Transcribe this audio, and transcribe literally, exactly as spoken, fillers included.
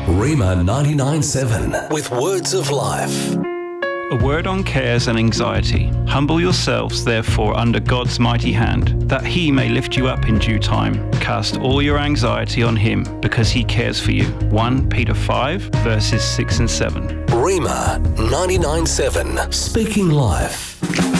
Rhema ninety-nine seven with words of life. A word on cares and anxiety. Humble yourselves, therefore, under God's mighty hand, that he may lift you up in due time. Cast all your anxiety on him, because he cares for you. First Peter five, verses six and seven. Rhema ninety-nine seven, speaking life.